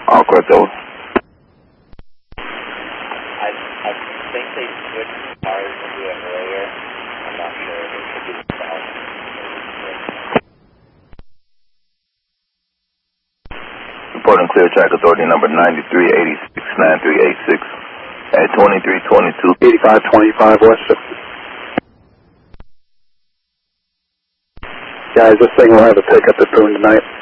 All correct, over. I think they switched cars to do it earlier. I'm not sure. It could be the south. Reporting clear track authority number 9386-9386 at 2322 8525 West. Guys, this thing will have a pickup at Boone tonight.